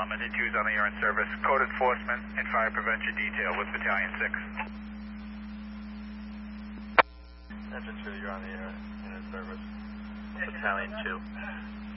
Engine 2's on the air in service. Code enforcement and fire prevention detail with Battalion 6. Engine 2, you're on the air in service. Battalion 2.